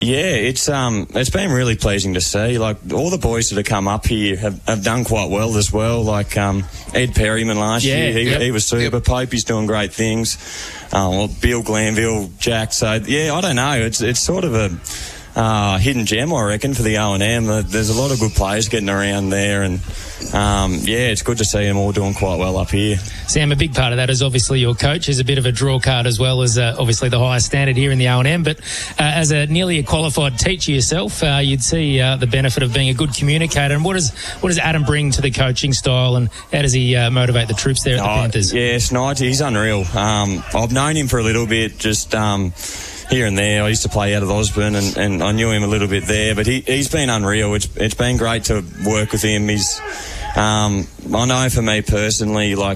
Yeah, it's been really pleasing to see. Like, all the boys that have come up here have done quite well as well. Like, Ed Perryman last year, he was super. Popey's doing great things. Bill Glanville, Jack. So, yeah, I don't know. It's sort of a hidden gem, I reckon, for the O&M. There's a lot of good players getting around there, and it's good to see them all doing quite well up here. Sam, a big part of that is obviously your coach is a bit of a draw card, as well as obviously the highest standard here in the O&M. But as nearly a qualified teacher yourself, you'd see the benefit of being a good communicator. And what does Adam bring to the coaching style, and how does he motivate the troops there at the Panthers? Yeah, Snide, he's unreal. I've known him for a little bit, just here and there. I used to play out of Osborne, and I knew him a little bit there, but he's been unreal. It's been great to work with him. I know for me personally, like,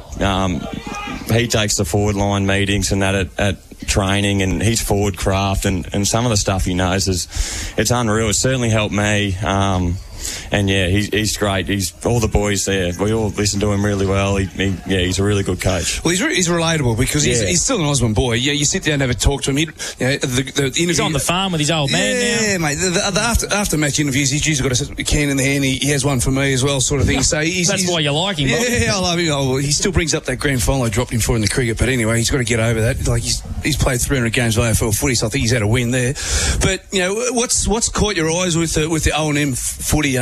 he takes the forward line meetings and that at training, and his forward craft and some of the stuff he knows it's unreal. It's certainly helped me. And yeah, he's great. He's all the boys there. We all listen to him really well. He's a really good coach. Well, he's relatable because he's still an Osborne boy. Yeah, you sit down and have a talk to him. The interview, he's on the farm with his old man now. Yeah, mate. The after match interviews, he's usually got a can in the hand. He has one for me as well, sort of thing. So that's why you like him. Yeah, I love him. Oh, well, he still brings up that grand final I dropped him for in the cricket. But anyway, he's got to get over that. Like, he's played 300 games of AFL footy, so I think he's had a win there. But what's caught your eyes with the O&M footy?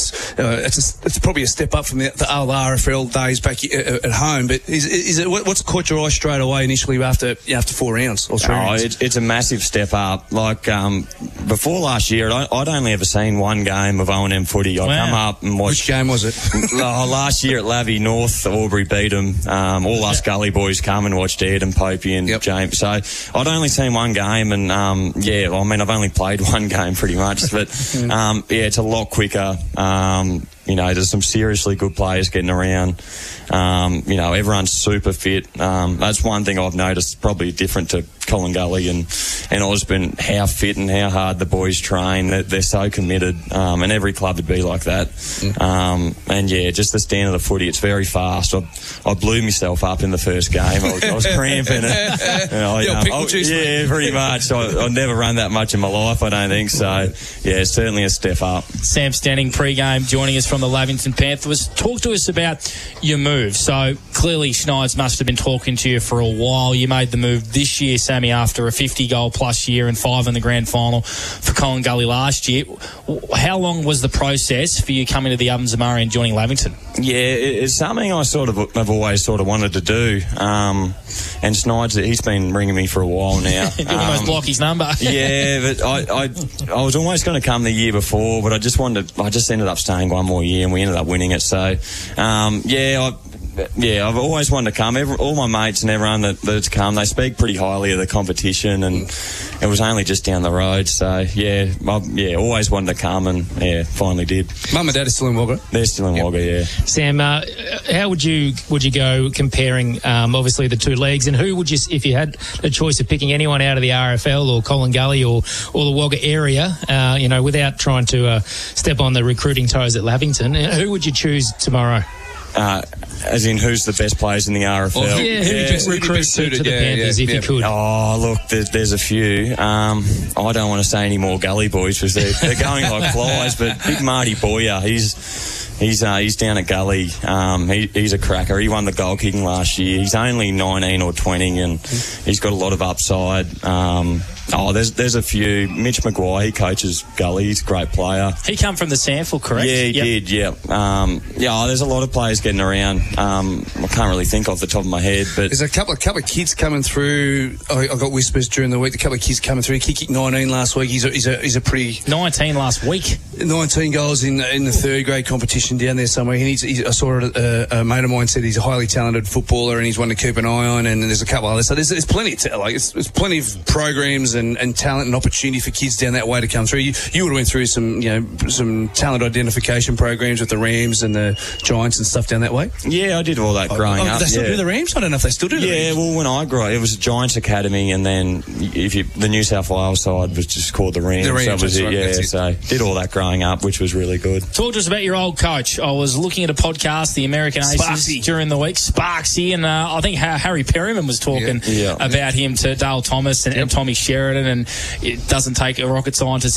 It's probably a step up from the old RFL days back at home. But is it what's caught your eye straight away initially after 4 rounds or 3 rounds? It's a massive step up. Like, before last year, I'd only ever seen one game of O&M footy. I'd come up and watch. Which game was it? Last year at Lavey North, Albury beat them. All us gully boys come and watched Ed and Popey and James. So I'd only seen one game, and I've only played one game pretty much. But it's a lot quicker. There's some seriously good players getting around. Everyone's super fit. That's one thing I've noticed, probably different to Colin Gully and Osborne, how fit and how hard the boys train. They're so committed, and every club would be like that. Just the standard of the footy, it's very fast. I blew myself up in the first game. I was cramping it. Pretty much. I've never run that much in my life, I don't think. So, yeah, it's certainly a step up. Sam Stanning, pre-game, joining us from the Lavington Panthers. Talk to us about your move. So, clearly, Schneid's must have been talking to you for a while. You made the move this year, Sammy, after a 50-goal-plus year and 5 in the grand final for Colin Gully last year. How long was the process for you coming to the Ovens of Murray and joining Lavington? Yeah, it's something I have always wanted to do. And Schneid's, he's been ringing me for a while now. You almost block his number. Yeah, but I was almost going to come the year before, but I just ended up staying one more year, and we ended up winning it. So, I've always wanted to come. All my mates and everyone that's come, they speak pretty highly of the competition, and it was only just down the road. So, always wanted to come, and, finally did. Mum and Dad are still in Wagga? They're still in Wagga, yeah. Sam, how would you go comparing, obviously, the two leagues, and who would you, if you had the choice of picking anyone out of the RFL or Colin Gully or the Wagga area, without trying to step on the recruiting toes at Lavington, who would you choose tomorrow? As in, who's the best players in the RFL? Who you recruit to the Panthers if you could? Oh, look, there's a few. I don't want to say any more Gully boys because they're going like flies, but big Marty Boyer, he's down at Gully. He's a cracker. He won the goal kicking last year. He's only 19 or 20, and he's got a lot of upside. There's a few. Mitch Maguire, he coaches Gully. He's a great player. He come from the Sandford, correct? Yeah, he did, yeah. There's a lot of players getting around. I can't really think off the top of my head, but there's a couple of kids coming through. I got whispers during the week. A couple of kids coming through. He kicked 19 last week. He's a pretty 19 last week. 19 goals in the third grade competition down there somewhere. I saw a mate of mine said he's a highly talented footballer and he's one to keep an eye on. And there's a couple others. So there's plenty there's plenty of programs and talent and opportunity for kids down that way to come through. You would have went through some talent identification programs with the Rams and the Giants and stuff down that way. Yeah, I did all that growing up. They still do the Rams? I don't know if they still do the Rams. Yeah, well, when I grew up, it was a Giants Academy, and then the New South Wales side was just called the Rams. The Rams, that was right, it. Yeah, so did all that growing up, which was really good. Talk to us about your old coach. coach. I was looking at a podcast, the American Aces, during the week, Sparksy, and I think Harry Perryman was talking about him to Dale Thomas and Tommy Sheridan, and it doesn't take a rocket scientist